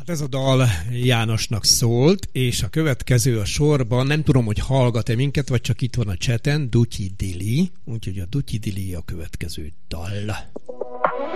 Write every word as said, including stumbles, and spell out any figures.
Ez a dal Jánosnak szólt, és a következő a sorban, nem tudom, hogy hallgat-e minket, vagy csak itt van a chaten, Dutyi Dili, úgyhogy a Dutyi Dili a következő dal.